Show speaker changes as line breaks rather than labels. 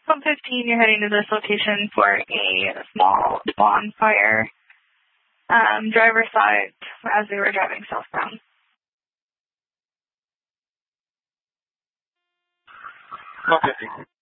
1:15, you're heading to this location for a small bonfire. Driver saw it as they were driving southbound.
Okay.